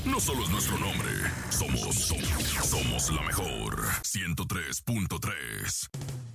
no solo es nuestro nombre. Somos la mejor. 103.3.